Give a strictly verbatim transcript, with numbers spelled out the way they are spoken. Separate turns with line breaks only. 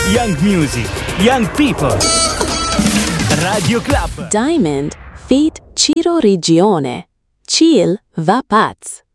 young music, young people. Radio Club.
Diamond feat. Ciro Regione. Chill va pazz.